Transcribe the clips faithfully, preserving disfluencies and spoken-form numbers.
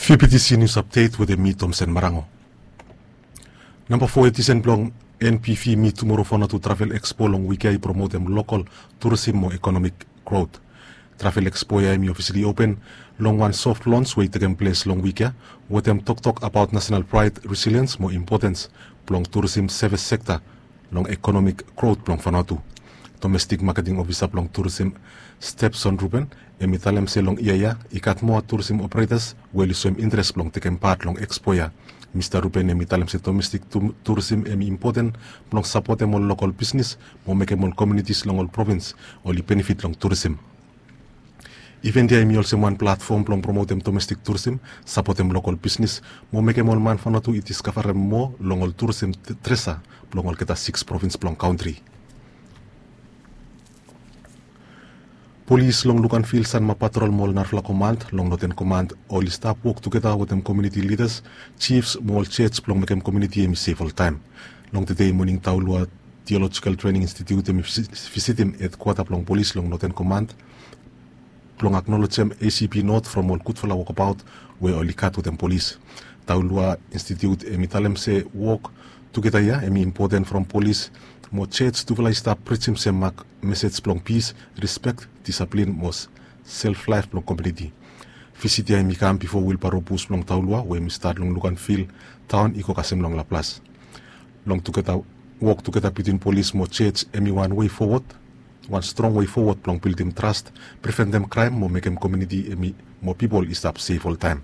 V P T C News Update with me, Thompson Marango. Number four, it is in Blong N P V me tomorrow for to Travel Expo long weekend promote them local tourism or economic growth. Travel Expo ya me officially open long one soft launch way taking place long weekend with them talk talk about national pride, resilience, more importance, long tourism service sector, long economic growth long fanatu. Domestic marketing officer long tourism steps on Ruben, emitalem se long iya ikat more tourism operators well some interest long taking part long expo ya. Mister Ruben emitalem se domestic tourism emi important long support them all local business, more make them all communities long all province, only benefit long tourism. Even there, emi also one platform long promote them domestic tourism, support them local business, more make them all man fanatu it is cover more long all tourism tresa long all kita six province long country. Police long look and feel san ma patrol mall narfla command long noten command all staff work together with them community leaders, chiefs, mall church long make them community emi safe all time. Long today morning taulua Theological Training Institute emi visit him at quarter long police long noten command. Long acknowledge them A C P note from all Kutfala walkabout where only cut with them police. Taulua Institute emi talem se walk together ya emi important from police. Mo church to fly start preaching se mak message plong peace, respect, discipline mos self life plong community. Visit ya mi kam before wheelbarrow bus plong taulua where mi start long look and feel town iko kasem long la place. Long together walk together between police mo church emi one way forward, one strong way forward plong build them trust, prevent them crime mo make them community emi more people is up safe all time.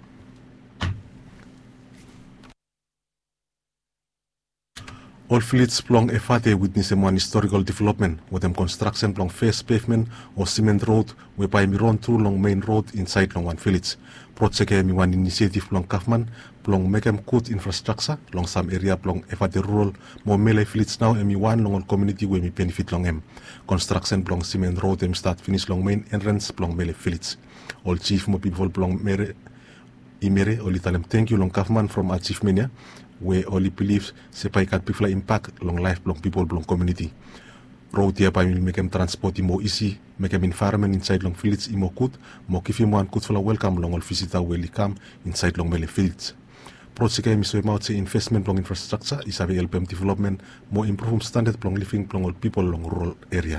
All fleets plong efate witness one historical development with them construction plong first pavement or cement road whereby mi run through long main road inside long one village. Project mi one initiative plong Kaufman plong make them good infrastructure long some area plong efate rural more melee fleets now emi one long all community where mi benefit long em. Construction plong cement road em start finish long main entrance plong melee village. All chief mo people plong mere imere oli talem thank you long Kaufman from our chief mania. Where only believes sepai kat people impact long life long people long community. Road here by make them transport more easy, make them environment inside long village imo good, mo give him one good for welcome long all visitor will come inside long mele village. Project is so much investment long infrastructure is a help them development more improve standard long living long all people long rural area.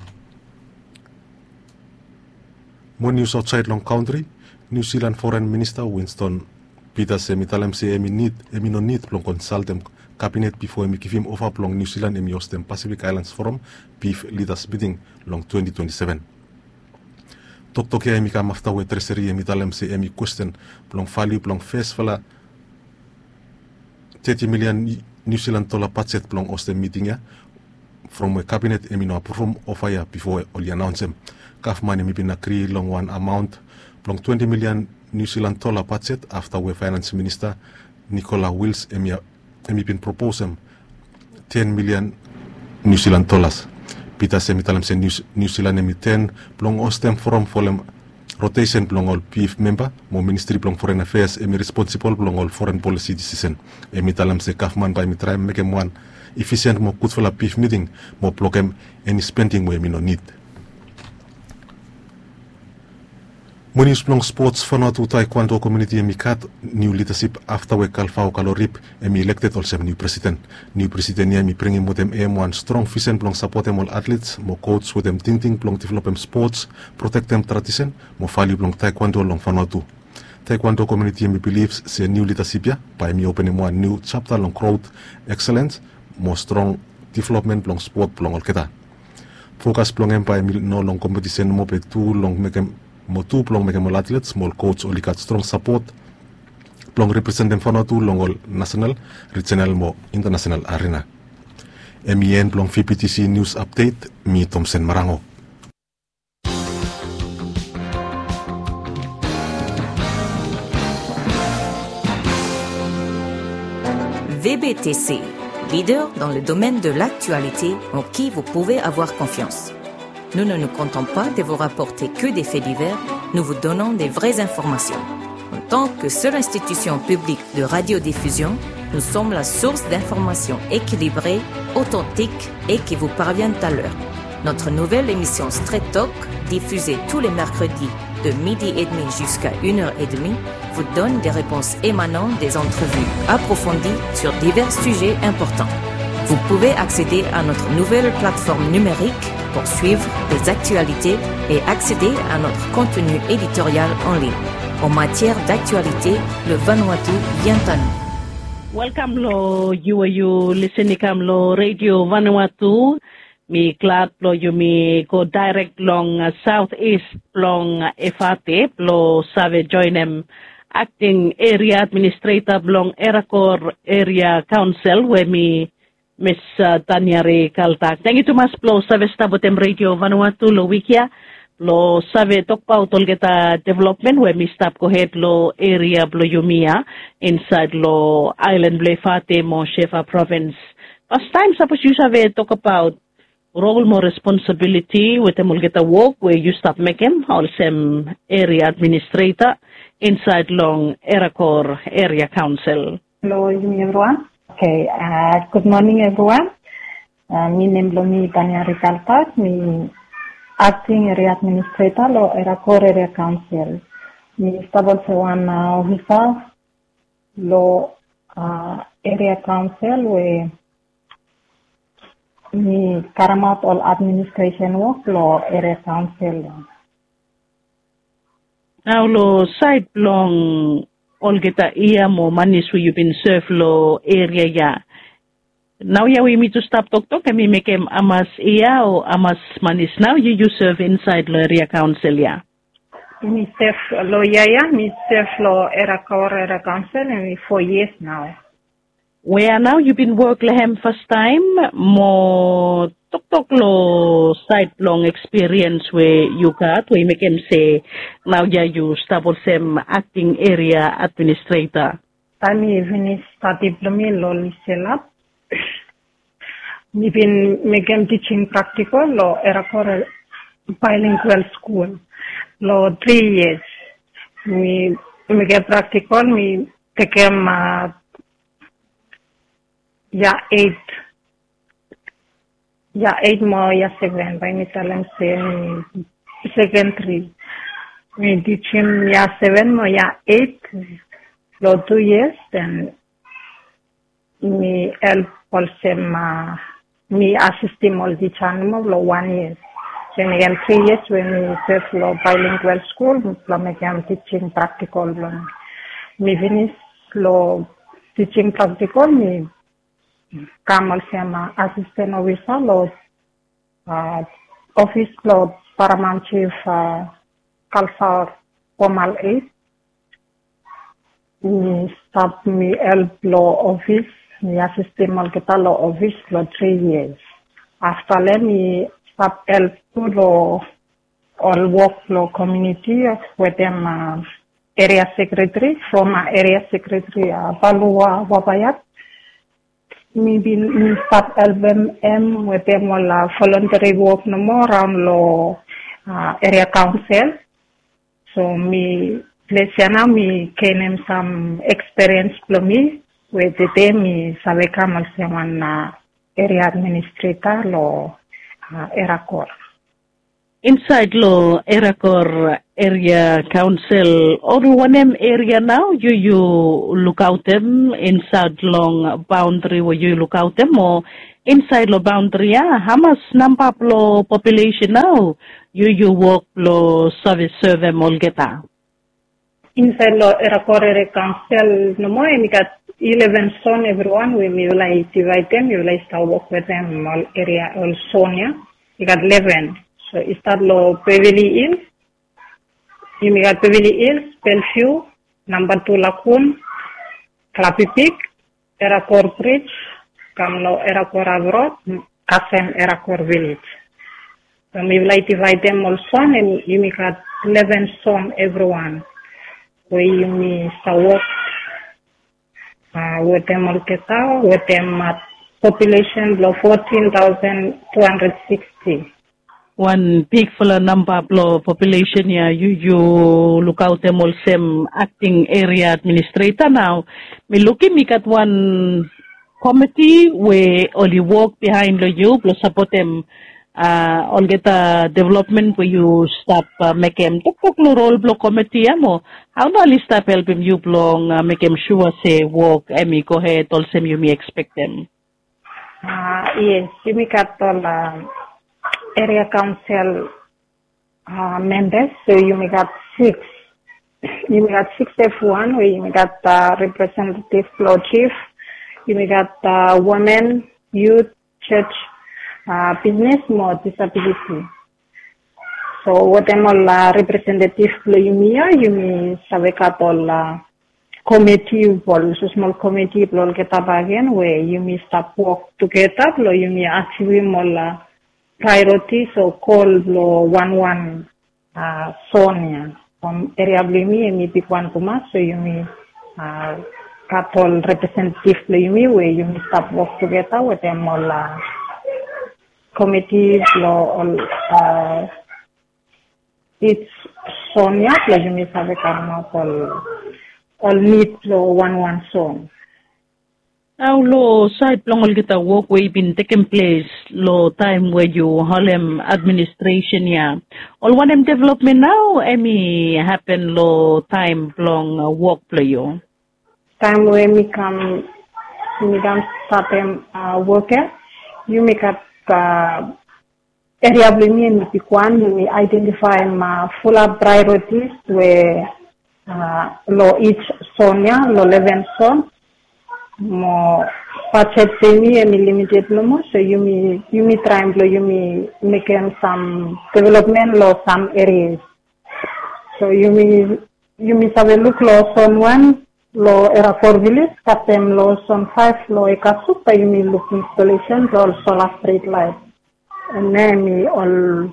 More news outside long country, New Zealand Foreign Minister Winston Peter se mitalem se emi need emi no need plong consult them cabinet before emi give him offer plong New Zealand emi host them Pacific Islands Forum beef leaders meeting long twenty twenty-seven. Tok tok ya emi kam after we treasury emi talem se emi question plong value plong first fala thirty million New Zealand dollar budget plong host them meeting ya from a cabinet emi no approve offer ya before only announce them. Kaufman emi been agree long one amount plong twenty million New Zealand dollar budget after we finance minister Nicola Wills emi emi been propose him ten million New Zealand dollars. Peter semi talem se New Zealand emi ten plong ostem forum folem rotation plong all P F member mo ministry plong foreign affairs emi responsible plong all foreign policy decision. Emi talem se Kaufman by mi try make him one efficient mo good for la P F meeting mo block him any spending mo emi no need. Monius plong sports fanatu taekwondo community emi kat new leadership after we kalfao kalorip emi elected also new president. New president emi bringing mo them em one strong vision plong support them all athletes, mo coach with them thinking plong develop them sports, protect them tradition, mo value plong taekwondo long fanatu. Taekwondo community emi believes se new leadership ya by emi open one new chapter long growth excellence, mo strong development plong sport plong all kita. Focus plong em by emi no long competition mo pe two long make em mo tu plong make all athletes, small coach only got strong support plong represent them for no tu long all national, regional mo international arena. M E N plong V P T C News Update, mi Thompson Marango. V B T C, leader dans le domaine de l'actualité en qui vous pouvez avoir confiance. Nous ne nous comptons pas de vous rapporter que des faits divers, nous vous donnons des vraies informations. En tant que seule institution publique de radiodiffusion, nous sommes la source d'informations équilibrées, authentiques et qui vous parviennent à l'heure. Notre nouvelle émission Straight Talk, diffusée tous les mercredis de midi et demi jusqu'à une heure et demie, vous donne des réponses émanant des entrevues approfondies sur divers sujets importants. Vous pouvez accéder à notre nouvelle plateforme numérique pour suivre les actualités et accéder à notre contenu éditorial en ligne. En matière d'actualité, le Vanuatu vient à nous. Welcome lo you you listening kam lo Radio Vanuatu. Mi glad lo you mi go direct long uh, southeast long uh, F A T lo save join em acting area administrator long Eracor area council where mi Miss uh, Tanyari Kaltak. Thank you too much lo save stabotem Radio Vanuatu lo wikia lo save tokpa utol kita development where mi stop ko head lo area blo yumia inside lo island blo F A T mo Shefa province. First time suppose you save talk about role more responsibility with the mulgeta work where you stop making also area administrator inside long Eracor area council. Hello everyone. Okay, uh, good morning everyone. Uh, my name is me Tanyari Kaltak, me acting area administrator lo Eracor area council. Me stable for one uh, officer lo uh, area council where me carry out all administration work lo area council. Now lo side long all kita iya mo manis we you been serve lo area ya. Now ya we need to stop talk talk kami make him amas iya o amas manis now you you serve inside lo area council ya. Me serve lo ya ya me serve lo Eracor area council and four years now. Where now you been work lehem first time mo tok tok lo side long experience where you got we make him say now ya you stable sem acting area administrator. Time me finish study diploma lo liselap. Me been make him teaching practical lo Eracor bilingual school lo three years. Me make practical me take him uh, ya eight ya eight mo ya seven by me tell him say secondary me teach him ya seven mo ya eight lo two years then me help also uh, me assist him all the time lo one year then again three years when me serve lo bilingual school lo me am teaching practical lo me finish lo teaching practical me Kamal sama assistant officer lo uh, office lo paramount chief uh, Kalsar Pomal eight mi stop mi help lo office mi assistant mal kita lo office lo three years after let me stop help to lo all work lo community with them uh, area secretary from uh, area secretary uh, Balua Wabayat. Me bin me start album M with them all uh, voluntary work no more around lo uh, area council. So me place now me gain some experience for me with the day me sabe kamal seman uh, area administrator lo uh, Eracor. Inside lo Eracor area council or one area now you you look out them inside long boundary where you look out them or inside lo boundary ya how much number lo population now you you work lo service serve all geta inside lo Eracor area council no more we got eleven son everyone we will like divide them you like start work with them all area all Sonia we got eleven. So, start lo Beverly Hills, you got Beverly Hills, Bellevue, number two Lacun, Clappy Peak, Eracor Bridge, Kamlo Eracor Road, Kasem Eracor Village. So, we will divide them all son and you got eleven son everyone. Where you may start work uh, with them all keta, with them uh, population of fourteen thousand two hundred sixty. One big full number of population ya you you look out them all same acting area administrator now. Me looking me at one committee where only work behind the you plus support them uh, all get a development where you stop uh, make him tuk tuk lo role block committee mo how do you stop helping you blong uh, make him sure say work emi go ahead all same you may expect them uh, yes you may got all uh, area council uh, members so you may got six you may got six F one where you may got uh, representative floor chief you may got uh, women youth church Uh, business more disability. So what am all uh, representative lo yumi ya yumi sabe katol uh, committee bol so small committee bol kita bagian where yumi start work together lo yumi achieve all uh, priority so call lo one one uh, Sonia from area blimi yumi pikwan kuma so yumi uh, katol representative lo yumi where yumi start work together with them all uh, committee lo uh, it's Sonia lo yumi sabe karma all all need lo one one song. Now lo side long all kita work we been taking place lo time where you Harlem administration ya all one them development now any happen lo time long uh, work play yo. Time where me come me come start them uh, worker you make up Uh, area blimi and Pikwan, we identify my full priorities where uh, lo each Sonia, lo Levenson, mo budget semi and limited no so you me you me try lo you me making some development lo some areas. So you me you me sabe look lo son one lo era four village katem lo son five lo ekasup pa yumi look installation lo solar street light and then me all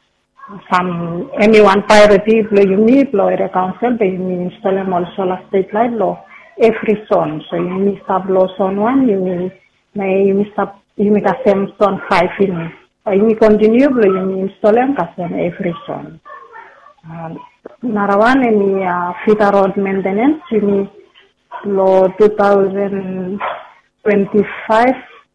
some any one priority lo yumi lo era council pa yumi install all solar street light lo every zone so yumi stop lo zone one yumi may yumi stop yumi kasem zone five ini pa yumi continue lo yumi install kasem every zone uh, narawan ini uh, Fita road maintenance yumi lo twenty twenty-five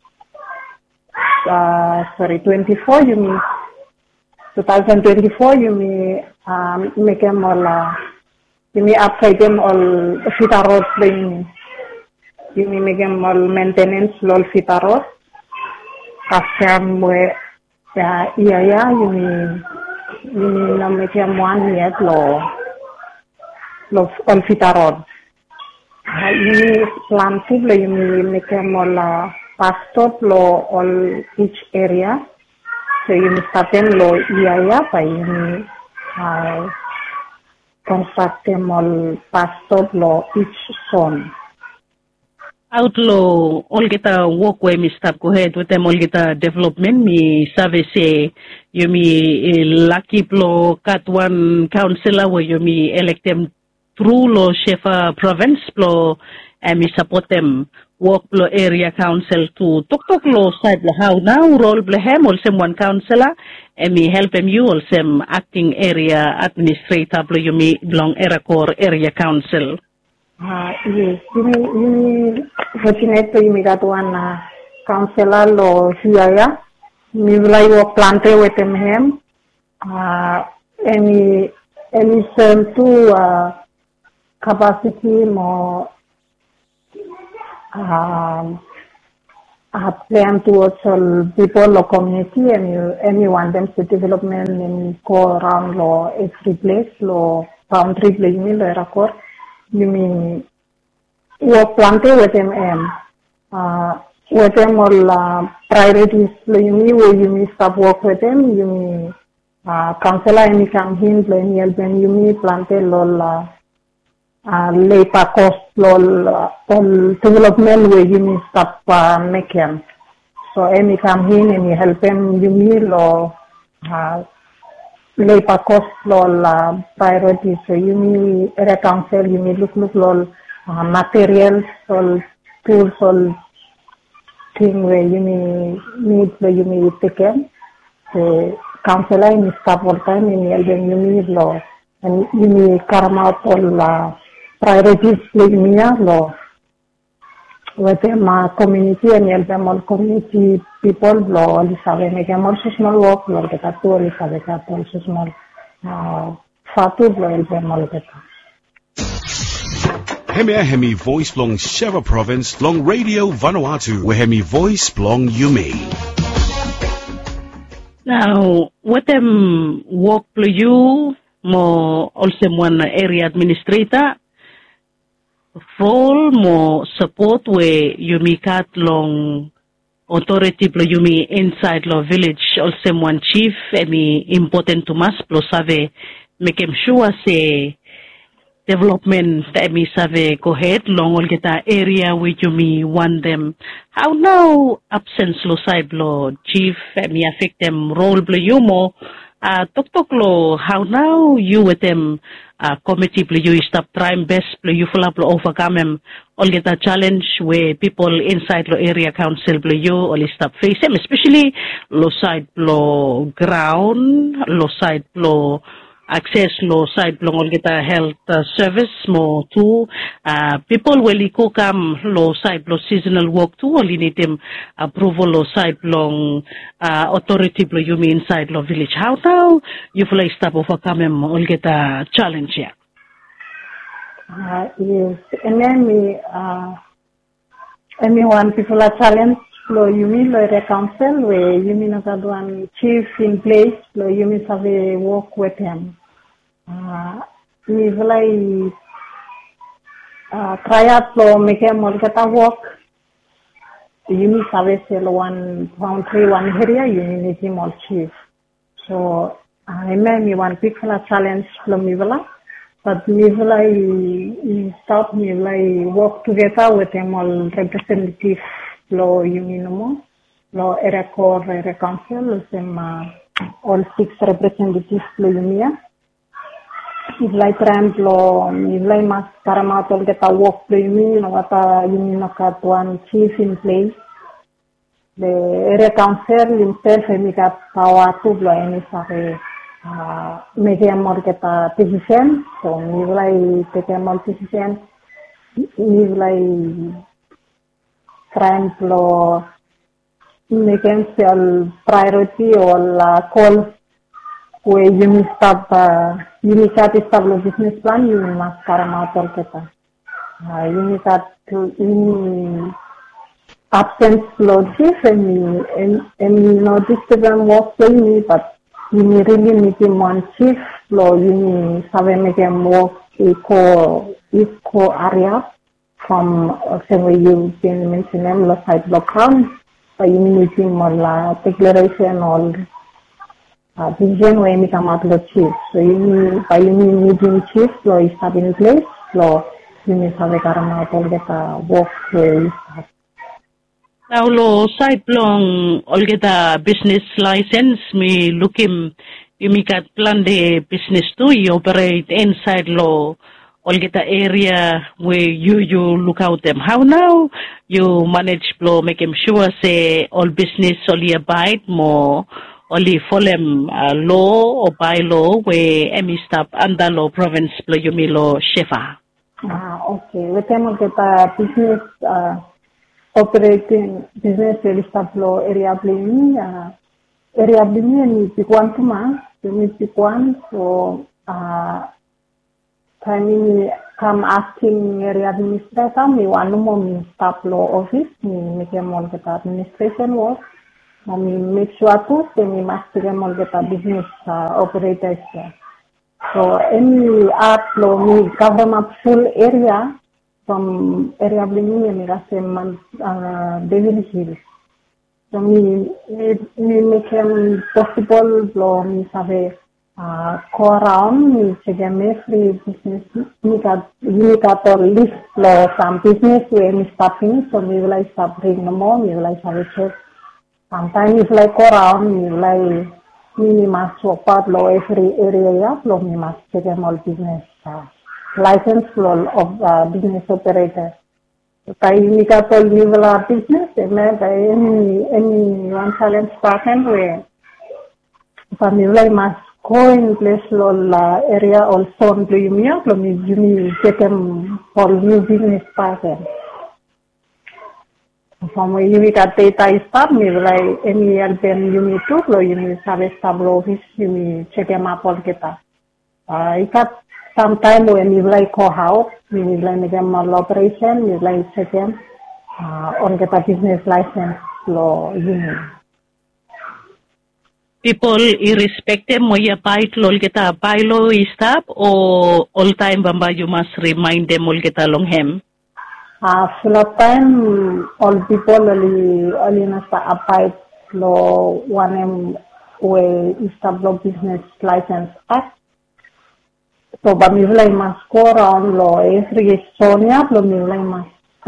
uh, sorry twenty-four you mean twenty twenty-four you mean um make them all uh, you mean upgrade them all Fita road playing you mean make them all maintenance lo Fita road kasam we ya iya ya you mean you mean na make them one yet lo lo all Fita road ini plan tip lo yumi make all uh, pass stop lo all each area so yumi starten lo iya ya pa yumi uh, construct them all pass stop lo each zone. Outlaw all kita walkway mi stop go ahead with them all kita development mi service yumi lucky plo cat one councillor where yumi elect them through lo Shefa province lo emi support them work lo area council to tok tok lo side lo how now role blehem all sem one councillor emi help them you all sem acting area administrator lo yumi belong era core area council. Ah uh, yes, yumi yumi fortunate to yumi got one uh, councillor lo hiaya mi vilai work plante with them hem uh, emi emi sem tu uh, capacity more um, have plan towards all people or community and you, anyone them to development and go around law every place law boundary place you mean record you mean work plante with them um, uh, with them all uh, priorities you mean where you mean stop work with them you mean uh, councillor any come in plan help them you mean plante lol uh, Uh, labor cost lol uh, all development where you need stop uh, making so any come in and you help them you need lo uh, labor cost lol uh, priority so you need area council you need look look lol uh, materials all tools all thing where you need need where you need taken so councillor you need stop all time and help them you need lo and you need come out all uh, priorities like me lo with them uh, community and help them all community people lo ali sabe me que more small work lo que ta tu ali sabe ka to small uh, fatu lo help them all que ta Hemi Hemi voice long Sheva province long radio Vanuatu where Hemi voice long Yumi. Now, what them work for you, more also one area administrator, role more support where you make out long authority for you me inside the village, also one chief, any important to us, plus have make him sure say development that me save go ahead long all get a area where you me want them. How now absence lo side lo chief me affect them role blo you more uh talk talk lo how now you with them uh committee blo you stop trying best blo you full up lo overcome them all get a challenge where people inside lo area council blo you all stop face them especially lo side blo ground lo side blo access lo side long all get a health uh, service more too uh people will go come lo side lo seasonal work too only need them approval lo side long uh authority lo you mean inside lo village how now you feel stop overcome them all get a challenge here uh yes and then me uh anyone people a challenge lo you mean lo area council where you mean as one chief in place lo you mean have a work with him uh we will uh try out lo make him all get a work you mean have a one boundary one area you need him all chief so I may one people a challenge lo me will but me will I stop me will I work together with him all representative lo Uninomo, lo area core area council, sem uh, all six representatives lo Umia. Ilai tram lo, ilai mas karamat all get a work lo Umi, no wata Umino kat one chief in place. The area council himself emi kat power to lo emi sare uh, make him all get a decision, so ilai take him all decision, ilai trying to make them priority or uh, call where you must start uh, you need to establish business plan you must karama all keta uh, you need to in absence logic and and and notice to them work for you but you really need him one chief flow you need have make them work eco eco area from uh, several you can mention them la side background by meeting on la declaration or uh, vision where we come out the chief so you by meeting chief law is have in place law you need have a karama all get a work where now lo side long all get a business license me look him you make a plan the business too you operate inside law all get the area where you you look out them. How now you manage blow make him sure say all business only abide more only follow them uh, law or by law where any stop under law province blow you me law shefa. Ah okay. With them all get a business uh, operating business really stop law area blaming uh, area blaming ni pikuan tuma ni pikuan so uh Kami come asking area administrator, me one more staff law office, me make them all get administration work, me make sure too, so me must get them all get a business uh, operators. So any art law, me cover up full area from area blaming me got same uh Devil Hills. So me me me make them possible law me have Uh, go around, we check free business. We got, we got a list of some business where we stopping, so we will stop bring no more, we will have a check. Sometimes if like go around, we will we must work out law every area, law we must check them all business, uh, license law of uh, business operator. So we got all we will have business, and any, any one challenge pattern where, so we will must go in place la area also on Lumia, Lumi Juni get them for new business pattern. Como yumi kate ta istab mi belai emi alben yumi tu lo yumi sabe stablo office yumi cheke mapol kita. Uh, ikat sometime when mi belai ko out mi belai megam mal operation mi belai cheke uh, on kita business license lo yumi. People irrespective mo ya bait lol kita bailo istab o all time bamba you must remind them all kita long hem. Uh, full of time, all people only only nasa apply lo one way establish business license act. So, ba mi vilay mas score on lo every Sonia, lo mi vilay mas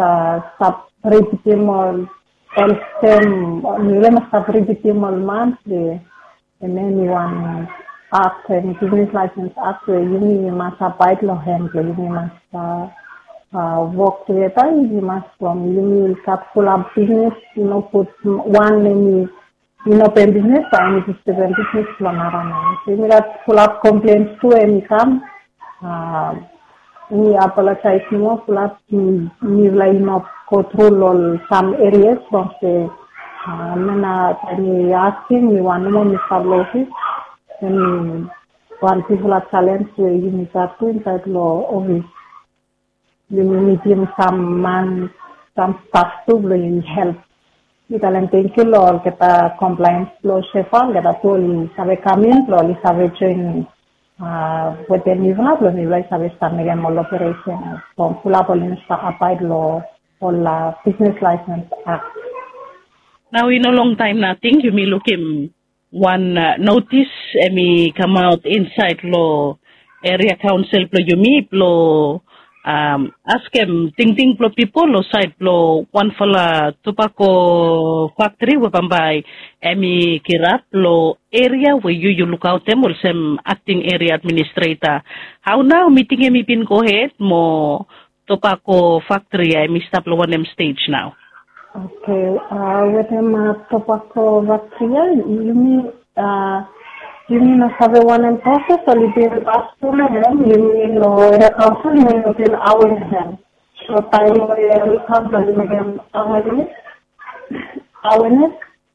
sub repeatable all same, mi vilay mas sub repeatable monthly, and anyone act and business license act, you may mas apply lo handle, you may mas uh, Uh, work together, you must from you will cut full up business, you know, put one name, you know, pen business, and it is the business from around. So you got full up complaints to any come. Uh, we apologize more, full up, we like not go through all some areas from the, uh, when asking, we want more Mister Office, and one people are challenged to you need to inside law office. You need him some man, some staff to bring help. You can thank you, Lord, get a compliance law shepherd, get a tool, sabe coming, Lord, sabe join, uh, with the new law, you like sabe starting again all operation, from full up all in applied law, all uh, business license act. Now, in a long time, nothing, you may look him one uh, notice, I may come out inside law, area council, you may blow. Um, ask him, ting ting plo people lo side plo one fala tobacco factory wapambay emi kirap lo area where you you look out them or some acting area administrator. How now meeting emi pin go ahead mo tobacco factory emi stop lo one them stage now. Okay, uh, with them uh, tobacco factory, you mean uh. You mean a have one in process or you mean last two men, you mean no council, you mean within our hand. So time will come to again awareness. Awareness.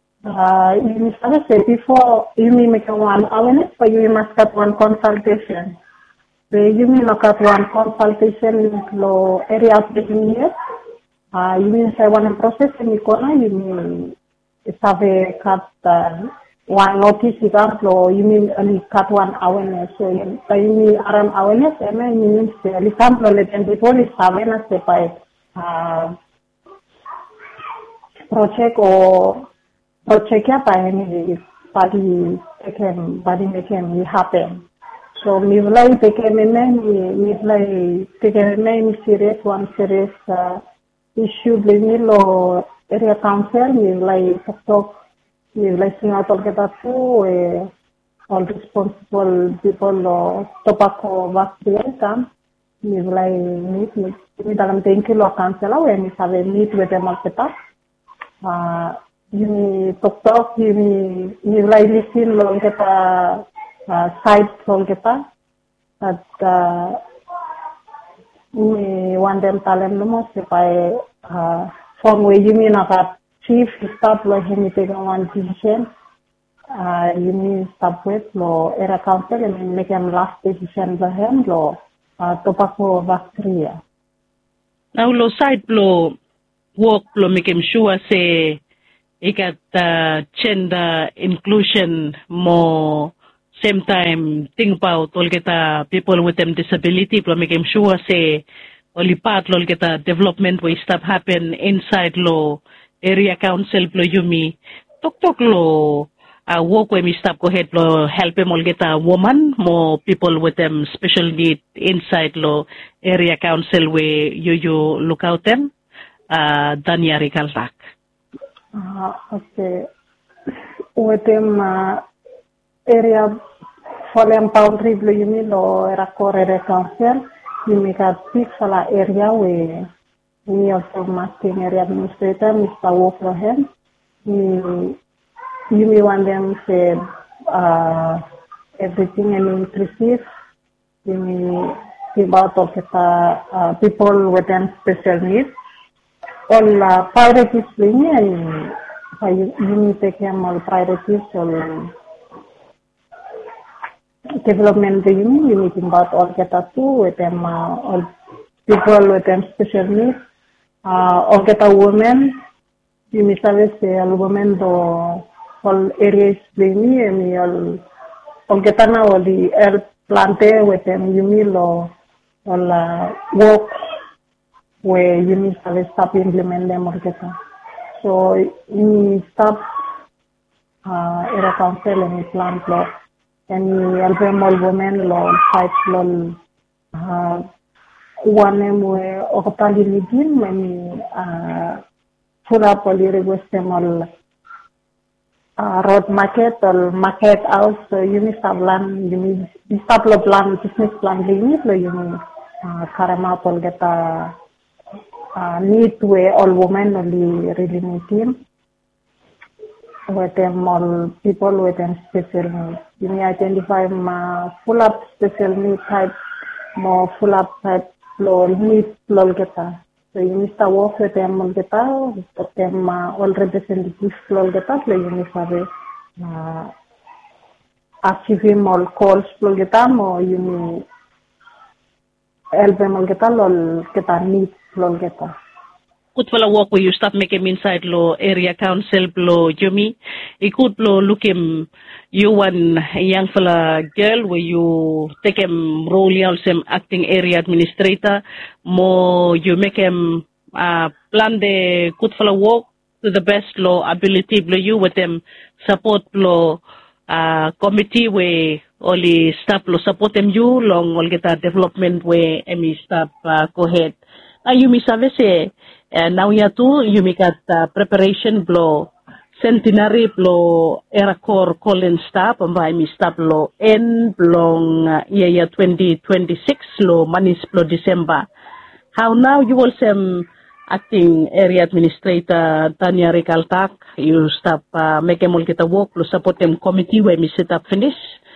Uh you must say before you mean make one awareness, but you must have one consultation. So you mean look at one consultation lo area of the year. Uh you mean say one in process in Icona, you mean it's have a cut uh, one notice example, you mean only cut one awareness. So you mean around awareness, and then you mean the example let them before is awareness by uh project or project by any party became body became happen. So me like became a name, me like became a name serious one serious uh, issue bring lo area council, me like talk. We listening out all kita tu, eh, all responsible people lo tobacco factory kan, we like meet meet we dalam tengki lo council lah, we sabe meet with them all kita. Ah, ini talk talk, ini we like listen lo kita side lo kita, at ini one them talent lo mo supaya from where you mean akat. Chief start lo hemi take one decision. Uh, you mean start with lo era council and make him last decision lo him lo uh, tobacco factory. Now lo side lo work lo make him sure say ikat uh, gender inclusion more same time think about all kita people with them disability lo make him sure say only part lo kita development we stop happen inside lo area council plo yumi tok tok lo uh, work when we stop go ahead lo help them all get a woman more people with them special need inside lo area council where you you look out them uh Danyari Kaltak. Uh, okay. With them uh, area for them boundary plo yumi lo era core area council yumi ka big sala area where we also masking area administrator, Mister Wolfram. You may want them say uh, everything and inclusive. You may give out of uh, people with them special needs. all uh, priorities ini and you you take them all priorities all development ini you need about all kita tu with them uh, all people with them special needs uh, all kita women you misalnya se all women do all areas ini and all all kita na all the air plante with them you mean lo all uh, work where you need to stop implement them or get so you stop uh era council and plant law and you help them all women law fight law uh one name where okapali ligin when uh full up all the request them all uh road market or market house so you need stop land you need stop law plan business plan limit law you need uh karama all get uh Uh, need where all women only really need him with them all people with them special needs. You may identify uh, full up special need type more full up type flow need flow geta. So you need to work with them all geta with them uh, all representative flow geta so you need to uh, achieve him all calls flow geta more you need help them all geta all geta need flow geta. Kut wala walk where you stop making inside lo area council lo Jumi. Ikut lo look him you one young fella girl where you take him role some acting area administrator more you make him uh plan the kut wala walk to the best lo ability lo you with them support lo uh committee where only staff lo support them you long all get a development where emi staff uh, go ahead. Uh, you may say uh, now you too you make at uh, preparation blow centenary blow era core Colin staff and by me staff lo end long uh, year twenty twenty-six lo manis blow December. How now you will some acting area administrator Tanya Rikaltak you stop uh, make them all get a work lo support them committee where me set up finish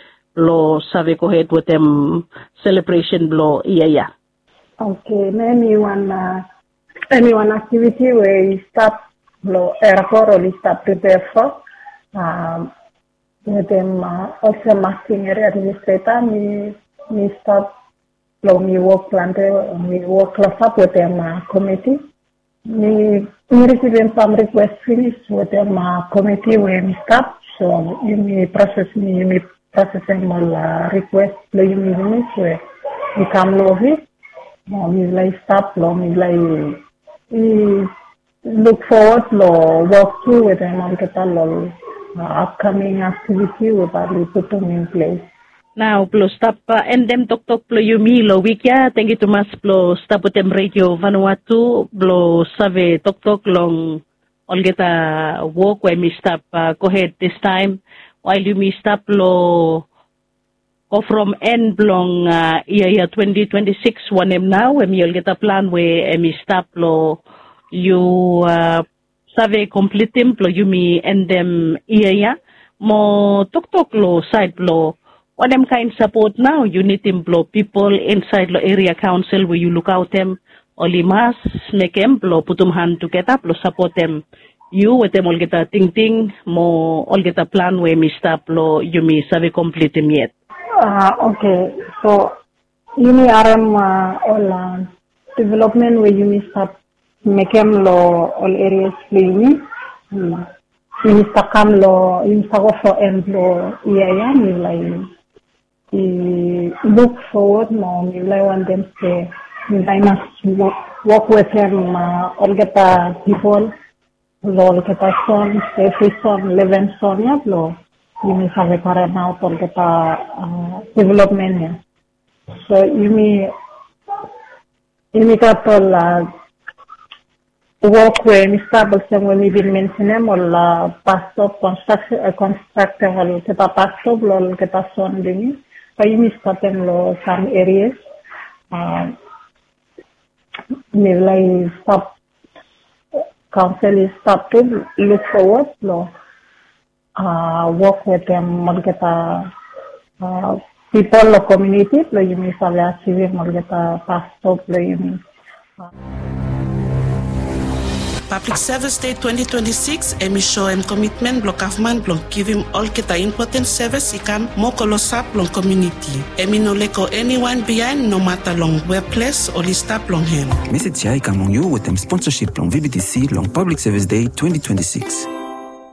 lo save go ahead with them celebration blow yeah yeah. Okay, anyone, uh, anyone activity where you start, lo, airport or you start prepare for, um, with them, uh, also marketing area administrator, me, me start, lo, me work plan, me work close up with them, uh, committee. Me, me receiving some request finish with them, uh, committee where me start, so you me process me, you me processing all, uh, request, lo, you me finish where you come over. No, we like stop long, we like we look forward to work through with them on the uh, upcoming activity we probably put them in place. Now, plus stop uh, and them talk talk plo yumi lo wikya. Thank you too much plo stop with them radio Vanuatu plo save talk talk long all get a walk where me stop uh, go ahead this time while you me stop lo. Or from end long uh, year twenty twenty-six one em now when you'll get a plan where emi stop lo you uh, save complete him lo you me end them year mo tok tok lo side lo what them kind support now you need him blow people inside lo area council where you look out them only mass make them blow put them hand together lo support them you with them all get a ting ting mo all get a plan where me stop lo you me save complete him yet. Uh, okay, so ini aram uh, all uh, development where you start make them lo all areas ini. Hmm. Ini sakam lo ini sako for end lo iya ya nilai. I look forward mo nilai want them to nilai nas work, work with them uh, all get a people lo get a son, every son, eleven son ya lo. You have a current now for the uh, development here. So you may you may got all uh, work where we start some when we been mentioning all uh, past of construction uh, construction all the past of all the past on the but you may start in some areas. Uh, maybe like stop council is start to look forward law. Uh, work with them, Malgeta uh, people of community, like you may say, civil Malgeta pastor, like you may. Public Service Day twenty twenty-six, emi show em commitment blok government blok give him all kita important service ikam mo kolosap long community. Emi no leko anyone behind no matter long workplace or lista long him. Message here ikam long you with them sponsorship long V B T C long Public Service Day twenty twenty-six.